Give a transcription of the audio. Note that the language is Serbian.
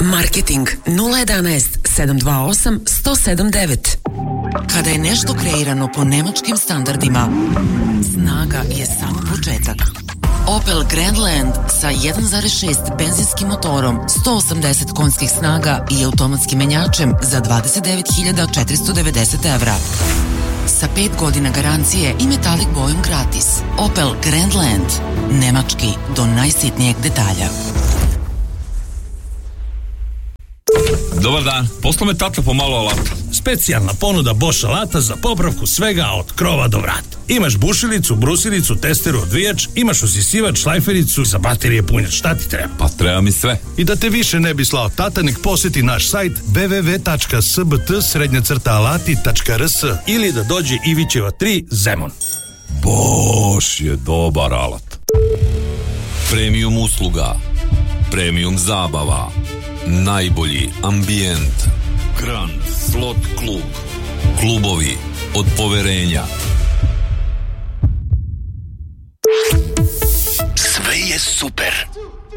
Marketing 011 728 179. Kada je nešto kreirano po nemačkim standardima, snaga je samo početak. Opel Grandland sa 1.6 benzinskim motorom, 180 konjskih snaga i automatskim menjačem za 29.490 evra. Sa 5 godina garancije i metalik bojom gratis. Opel Grandland. Nemački do najsitnijeg detalja. Dobar dan, posla me tata pomalo alata. Specijalna ponuda Bosch alata za popravku svega od krova do vrata. Imaš bušilicu, brusilicu, testeru, odvijač, imaš usisivač, šlajfericu, za baterije punjač, šta ti treba? Pa treba mi sve. I da te više ne bi slao tata, nek posjeti naš sajt www.sbt-alati.rs ili da dođe Ivićeva 3 Zemun. Bosch je dobar alat. Premium usluga, premium zabava, najbolji ambijent, Grand Slot Klub, klubovi od poverenja. Sve je super.